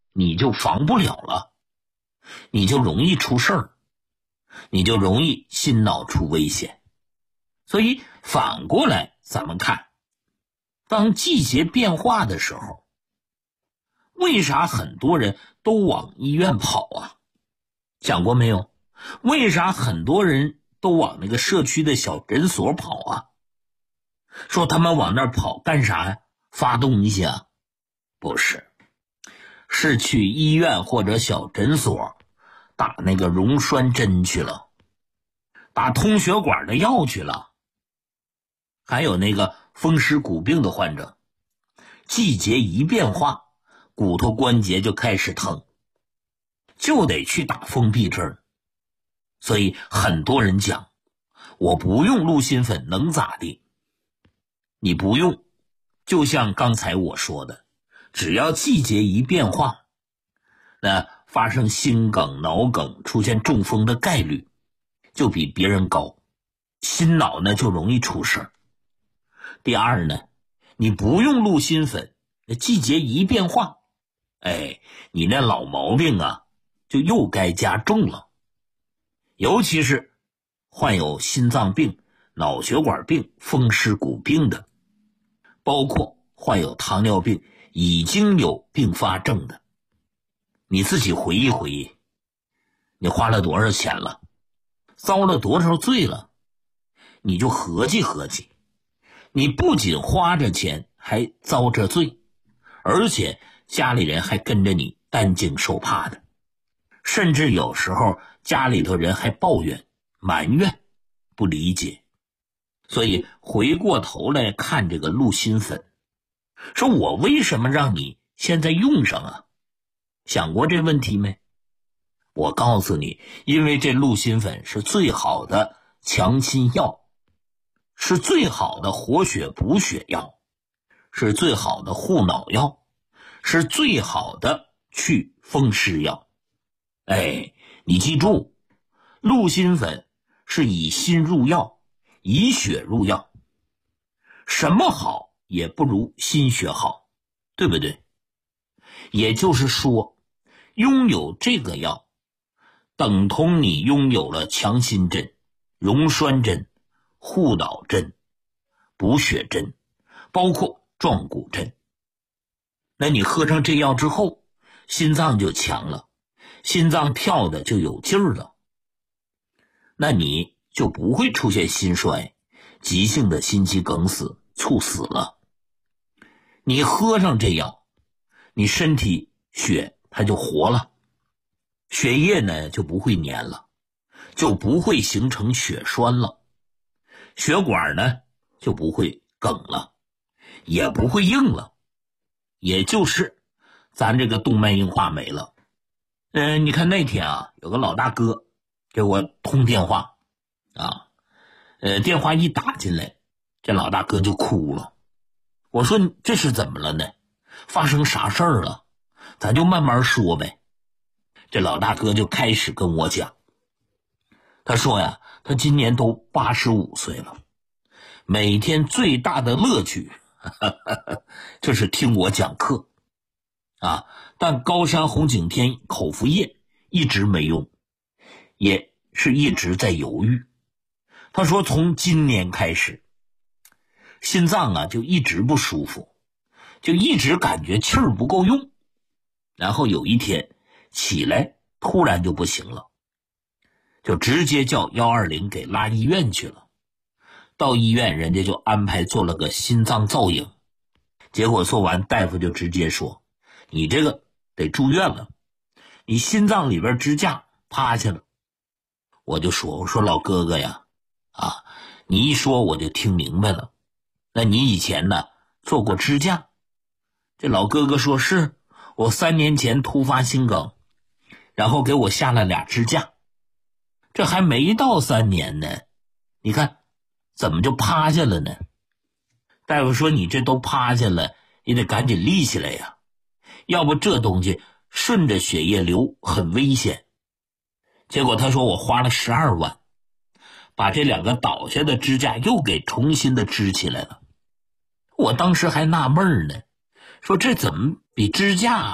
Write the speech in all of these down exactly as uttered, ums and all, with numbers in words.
你就防不了了，你就容易出事儿，你就容易心脑出危险。所以反过来咱们看，当季节变化的时候，为啥很多人都往医院跑啊？想过没有？为啥很多人都往那个社区的小诊所跑啊？说他们往那儿跑干啥呀？发东西啊？不是，是去医院或者小诊所打那个溶栓针去了，打通血管的药去了。还有那个风湿骨病的患者，季节一变化，骨头关节就开始疼，就得去打封闭针。所以很多人讲，我不用鹿心粉能咋地？你不用，就像刚才我说的，只要季节一变化，那发生心梗、脑梗、出现中风的概率就比别人高，心脑呢就容易出事儿。第二呢，你不用鹿心粉，那季节一变化，哎，你那老毛病啊就又该加重了。尤其是患有心脏病、脑血管病、风湿骨病的，包括患有糖尿病已经有并发症的，你自己回忆回忆，你花了多少钱了，遭了多少罪了，你就合计合计，你不仅花着钱还遭着罪，而且家里人还跟着你担惊受怕的，甚至有时候家里头人还抱怨、埋怨、不理解。所以回过头来看这个鹿心粉，说我为什么让你现在用上啊？想过这问题没？我告诉你，因为这鹿心粉是最好的强心药，是最好的活血补血药，是最好的护脑药，是最好的去风湿药。哎，你记住，鹿心粉是以心入药，以血入药，什么好也不如心血好，对不对？也就是说，拥有这个药等同你拥有了强心针、溶栓针、护脑针、补血针，包括壮骨针。那你喝上这药之后，心脏就强了，心脏跳的就有劲儿了，那你就不会出现心衰、急性的心肌梗死、猝死了。你喝上这药，你身体血它就活了，血液呢就不会粘了，就不会形成血栓了，血管呢就不会梗了，也不会硬了，也就是咱这个动脉硬化没了。嗯、呃，你看那天啊，有个老大哥给我通电话啊，呃，电话一打进来，这老大哥就哭了。我说这是怎么了呢？发生啥事儿了？咱就慢慢说呗。这老大哥就开始跟我讲，他说呀，他今年都八十五岁了，每天最大的乐趣呵呵就是听我讲课啊，但高山红景天口服液一直没用，也是一直在犹豫。他说从今年开始，心脏啊就一直不舒服，就一直感觉气儿不够用，然后有一天起来突然就不行了，就直接叫一二零给拉医院去了。到医院人家就安排做了个心脏造影，结果做完大夫就直接说，你这个得住院了，你心脏里边支架趴下了。我就说我说老哥哥呀，啊，你一说我就听明白了，那你以前呢做过支架？这老哥哥说是，我三年前突发心梗，然后给我下了俩支架，这还没到三年呢，你看怎么就趴下了呢？大夫说你这都趴下了，也得赶紧立起来呀，要不这东西顺着血液流很危险。结果他说我花了十二万，把这两个倒下的支架又给重新的支起来了。我当时还纳闷呢，说这怎么比支架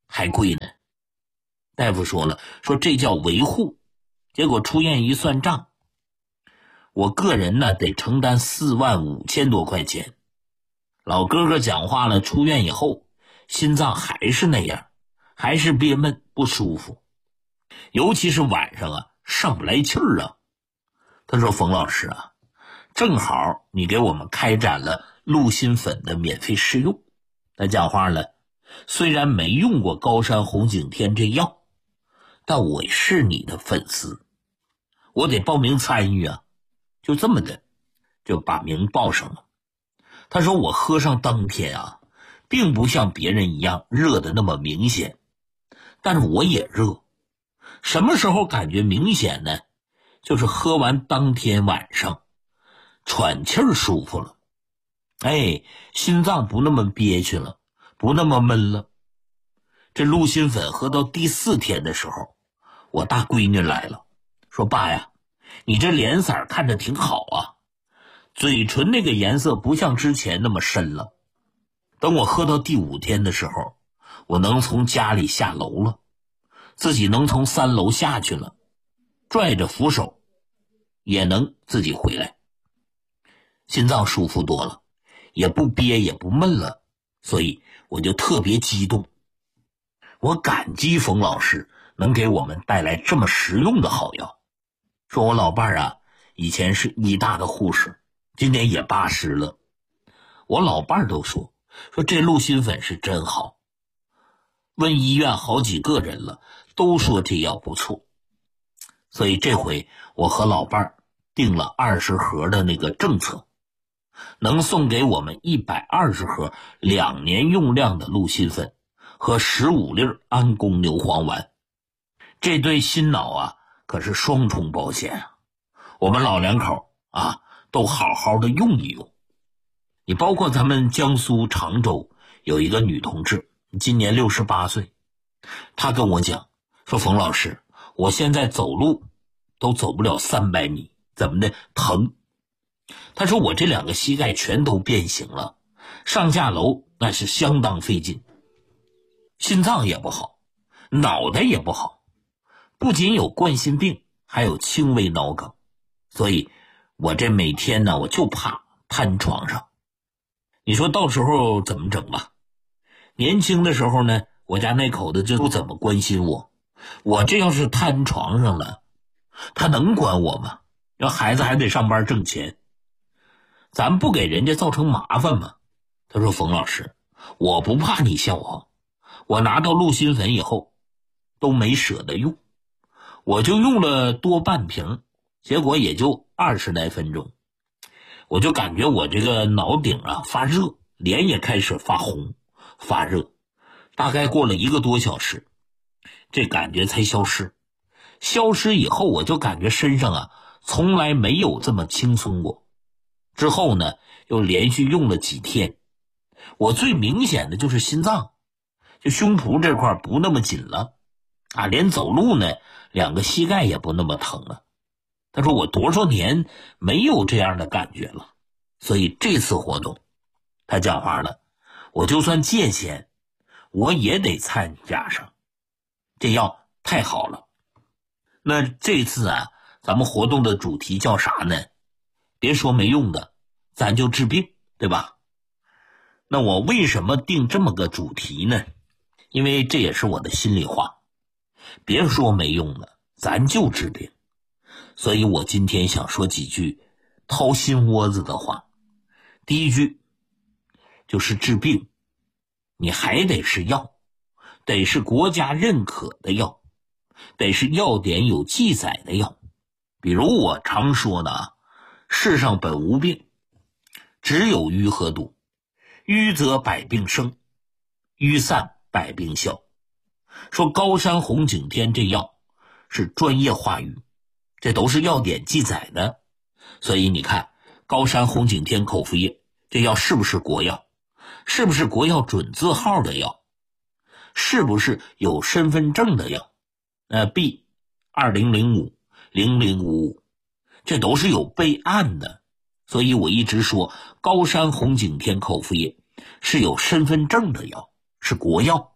还贵呢。大夫说了，说这叫维护，结果出院一算账，我个人呢得承担四万五千多块钱。老哥哥讲话了，出院以后心脏还是那样，还是憋闷不舒服，尤其是晚上啊上不来气儿啊。他说冯老师啊，正好你给我们开展了鹿心粉的免费试用。他讲话了，虽然没用过高山红景天这药，但我是你的粉丝，我得报名参与啊。就这么的就把名报上了。他说我喝上当天啊，并不像别人一样热的那么明显，但是我也热。什么时候感觉明显呢？就是喝完当天晚上喘气儿舒服了，哎，心脏不那么憋屈了，不那么闷了。这鹿心粉喝到第四天的时候，我大闺女来了，说爸呀，你这脸色看着挺好啊，嘴唇那个颜色不像之前那么深了。等我喝到第五天的时候，我能从家里下楼了，自己能从三楼下去了，拽着扶手也能自己回来，心脏舒服多了，也不憋也不闷了，所以我就特别激动。我感激冯老师能给我们带来这么实用的好药。说我老伴儿啊，以前是医大的护士，今年也八十了。我老伴儿都说，说这鹿心粉是真好。问医院好几个人了，都说这药不错。所以这回我和老伴儿定了二十盒的那个政策，能送给我们一百二十盒两年用量的鹿心粉和十五粒安宫牛黄丸。这对心脑啊可是双重保险啊，我们老两口啊都好好的用一用。你包括咱们江苏常州有一个女同志，今年六十八岁，她跟我讲说，冯老师，我现在走路都走不了三百米，怎么的疼。她说我这两个膝盖全都变形了，上下楼那是相当费劲，心脏也不好，脑袋也不好，不仅有冠心病，还有轻微脑梗。所以我这每天呢，我就怕瘫床上。你说到时候怎么整吧？年轻的时候呢，我家那口子就不怎么关心我，我这要是瘫床上了，他能管我吗？要孩子还得上班挣钱，咱不给人家造成麻烦吗？他说冯老师，我不怕你笑话，我拿到鹿心粉以后都没舍得用，我就用了多半瓶，结果也就二十来分钟，我就感觉我这个脑顶啊发热，脸也开始发红发热，大概过了一个多小时，这感觉才消失。消失以后，我就感觉身上啊从来没有这么轻松过。之后呢，又连续用了几天，我最明显的就是心脏，就胸脯这块不那么紧了啊，连走路呢，两个膝盖也不那么疼了。他说我多少年没有这样的感觉了，所以这次活动，他讲话了，我就算借钱，我也得参加上，这药太好了。那这次啊，咱们活动的主题叫啥呢？别说没用的，咱就治病，对吧？那我为什么定这么个主题呢？因为这也是我的心里话，别说没用的，咱就治病。所以我今天想说几句掏心窝子的话。第一句就是治病，你还得是药，得是国家认可的药，得是药典有记载的药。比如我常说的啊，世上本无病，只有瘀和堵，瘀则百病生，瘀散百病消。说高山红景天这药是专业化瘀，这都是药典记载的。所以你看高山红景天口服液这药是不是国药，是不是国药准字号的药，是不是有身份证的药，呃 B 二零零五零零五五，这都是有备案的。所以我一直说高山红景天口服液是有身份证的药，是国药，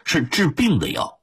是治病的药。